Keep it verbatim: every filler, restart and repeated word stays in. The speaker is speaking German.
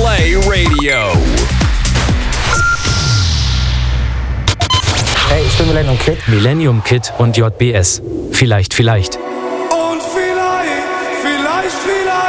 Play Radio. Hey, ich bin Millennium Kid. Millennium Kid und J B S. Vielleicht, vielleicht. Und vielleicht, vielleicht, vielleicht.